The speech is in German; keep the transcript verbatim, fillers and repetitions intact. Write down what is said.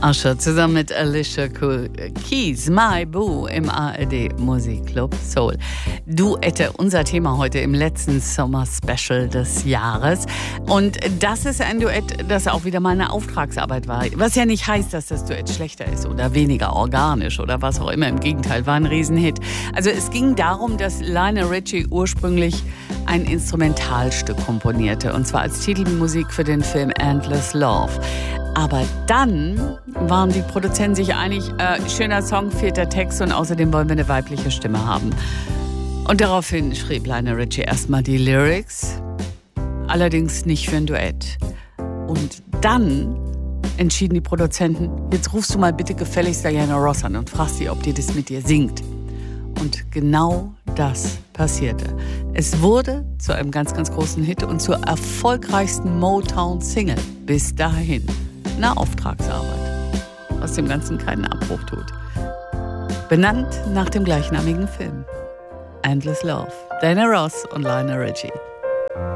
Usher zusammen mit Alicia Keys, My Boo im A R D Musikclub Soul. Duette, unser Thema heute im letzten Sommer Special des Jahres. Und das ist ein Duett, das auch wieder mal eine Auftragsarbeit war. Was ja nicht heißt, dass das Duett schlechter ist oder weniger organisch oder was auch immer. Im Gegenteil, war ein Riesenhit. Also es ging darum, dass Lionel Richie ursprünglich ein Instrumentalstück komponierte. Und zwar als Titelmusik für den Film Endless Love. Aber dann waren die Produzenten sich einig, äh, schöner Song, fehlt der Text und außerdem wollen wir eine weibliche Stimme haben. Und daraufhin schrieb Lionel Richie erstmal die Lyrics, allerdings nicht für ein Duett. Und dann entschieden die Produzenten, jetzt rufst du mal bitte gefälligst Diana Ross an und fragst sie, ob die das mit dir singt. Und genau das passierte. Es wurde zu einem ganz, ganz großen Hit und zur erfolgreichsten Motown-Single bis dahin. Eine Auftragsarbeit, was dem Ganzen keinen Abbruch tut. Benannt nach dem gleichnamigen Film. Endless Love. Diana Ross und Lionel Richie.